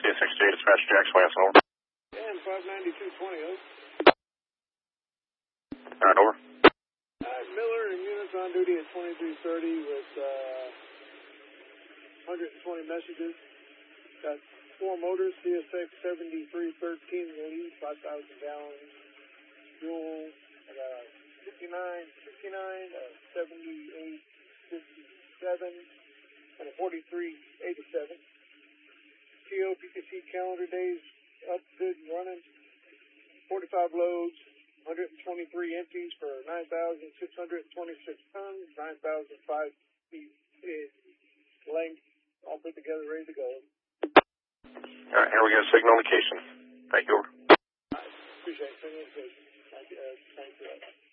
K68, dispatch Jackson Lansing, over. And 59220, over. Alright, over. Miller and units on duty at 2330 with 120 messages. Got 4 motors, CSX 7313 lead, 5,000 gallons. Fuel, I got a 59, 78, 57, and a 4387. TO PTC calendar days up, good and running. 45 loads, 123 empties for 9,626 tons, 9,005 feet in length, all put together, ready to go. All right, here we go. Signal indication. Thank you, over. Appreciate it. Thank you.